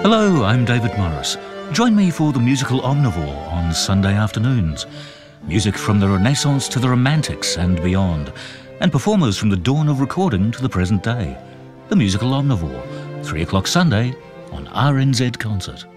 Hello, I'm David Morris. Join me for the musical Omnivore on Sunday afternoons. Music from the Renaissance to the Romantics and beyond, and performers from the dawn of recording to the present day. The musical Omnivore, 3 o'clock Sunday on RNZ Concert.